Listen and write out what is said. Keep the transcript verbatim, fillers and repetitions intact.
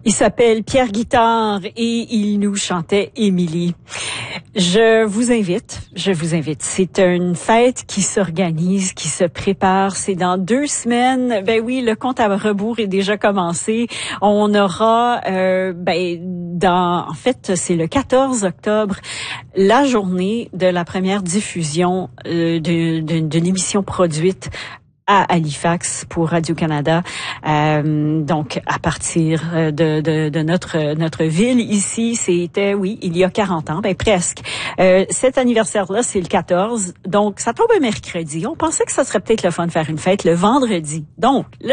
Il s'appelle Pierre Guitard et il nous chantait Émilie. Je vous invite, je vous invite. C'est une fête qui s'organise, qui se prépare. C'est dans deux semaines. Ben oui, le compte à rebours est déjà commencé. On aura, euh, ben, dans, en fait, c'est le quatorze octobre, la journée de la première diffusion euh, d'une, d'une émission produite à Halifax pour Radio-Canada. Euh, donc, à partir de, de, de notre notre ville ici, c'était, oui, il y a quarante ans, ben presque. Euh, cet anniversaire-là, c'est le quatorze, donc ça tombe un mercredi. On pensait que ça serait peut-être le fun de faire une fête le vendredi. Donc, le